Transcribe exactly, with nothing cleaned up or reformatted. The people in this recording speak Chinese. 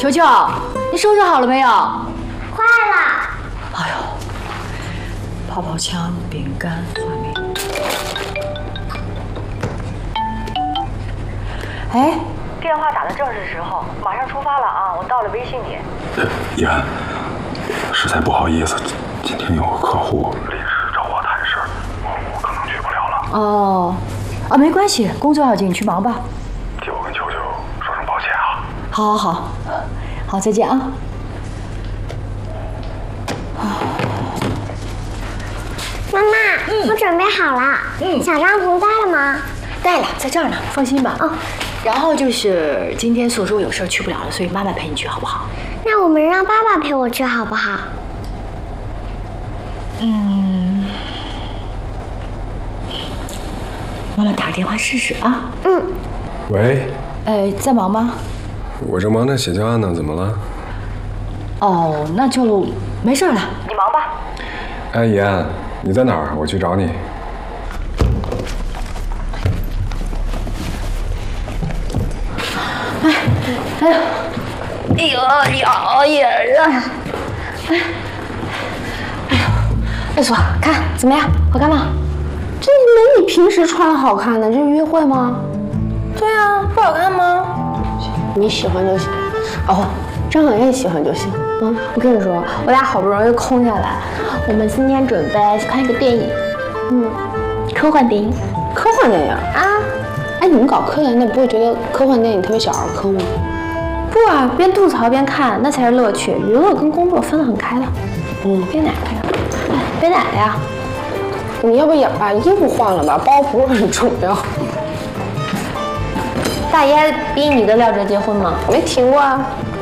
球球，你收拾好了没有？ 快了。 哎呦，泡泡枪、饼干、蒜米。哎， 电话打的正是时候，马上出发了啊！我到了微信你。 呃，妍，实在不好意思，今天有个客户临时找我谈事，我我可能去不了了。 哦，啊，没关系，工作要紧，你去忙吧。 替我跟球球说声抱歉啊。 好，好，好，好，再见啊。 妈妈，嗯、我准备好了。嗯，小帐篷带了吗？ 带了，在这儿呢，放心吧。 哦。 然后就是今天所说有事去不了了，所以妈妈陪你去好不好？ 那我们让爸爸陪我去好不好？ 嗯，妈妈打个电话试试啊。 嗯。 喂。 呃，在忙吗？ 我正忙着写教案呢，怎么了？ 哦，那就没事了。 你忙吧。 哎，妍，你在哪儿？我去找你。 哎，哎呀，哎呦，咬眼啊！哎，哎呦，二叔，看怎么样？好看吗？ 这没你平时穿好看的，这是约会吗？ 对啊，不好看吗？ 你喜欢就行。哦，张小燕喜欢就行。嗯，我跟你说，我俩好不容易空下来，我们今天准备去看一个电影。嗯，科幻电影。科幻电影啊？哎，你们搞科研的不会觉得科幻电影特别小儿科吗？不啊，边吐槽边看，那才是乐趣。娱乐跟工作分得很开的。嗯，杯奶呀？哎，杯奶呀？你要不也把衣服换了吧？包不是很重要。大爷逼你跟廖哲结婚吗？没听过啊。